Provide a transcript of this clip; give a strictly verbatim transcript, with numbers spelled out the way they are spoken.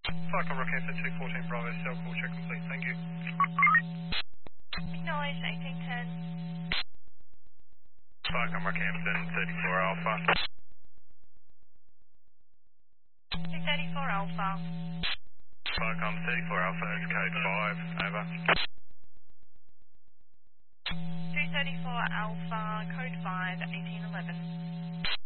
Flight Comrade Campton two fourteen Bravo, cell call check complete, thank you. Acknowledged, eighteen ten. Flight Comrade Campton thirty-four Alpha. two thirty-four Alpha. Flight Com thirty-four Alpha, that's code five, over. two thirty-four Alpha, code five, eighteen eleven.